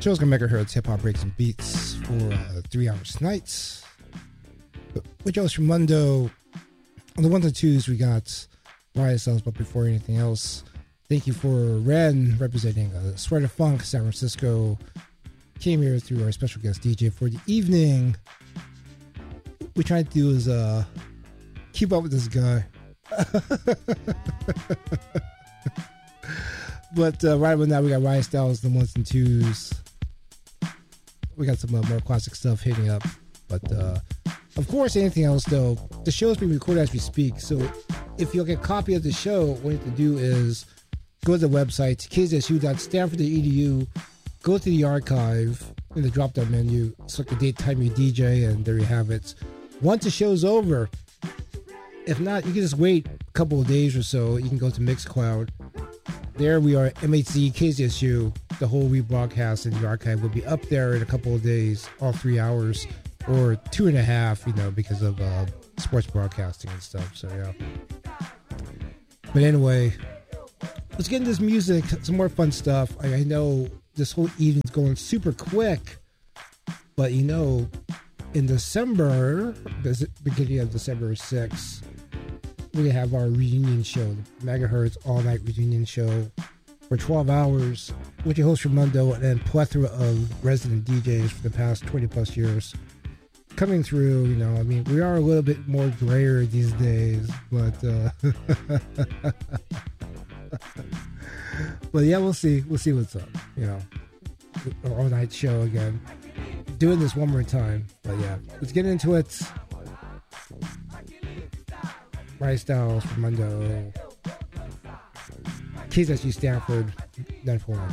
Show's gonna megahertz hip hop breaks and beats for 3 hours tonight. With yours from Mundo. On the ones and twos, we got Riot Cells, but before anything else, thank you for Ren representing Sweater Funk, San Francisco. Came here through our special guest DJ for the evening. What we're trying to do is keep up with this guy. But right about now, we got Riot Styles, the ones and twos. We got some more classic stuff hitting up. But of course, anything else, though, the show is being recorded as we speak. So if you'll get a copy of the show, what you have to do is go to the website, kzsu.stanford.edu, go to the archive in the drop-down menu, select the date, time, you DJ, and there you have it. Once the show's over, if not, you can just wait a couple of days or so. You can go to Mixcloud. There we are, MHZ, KZSU. The whole rebroadcast in the archive will be up there in a couple of days, all 3 hours, or 2.5, because of sports broadcasting and stuff. So, yeah. But anyway, let's get into this music, some more fun stuff. I know this whole evening's going super quick, but in December, beginning of December 6th, we have our reunion show, the Megahertz all-night reunion show for 12 hours with your host Ramundo and a plethora of resident DJs for the past 20 plus years coming through. We are a little bit more grayer these days, but but yeah, we'll see what's up. All-night show again, doing this one more time. But yeah, let's get into it. Riot Styles, Ramundo, KZSU Stanford, 949.